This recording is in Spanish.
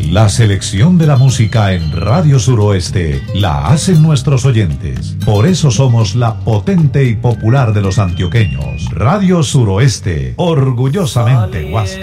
La selección de la música en Radio Suroeste la hacen nuestros oyentes. Por eso somos la potente y popular de los antioqueños. Radio Suroeste, orgullosamente Huasca.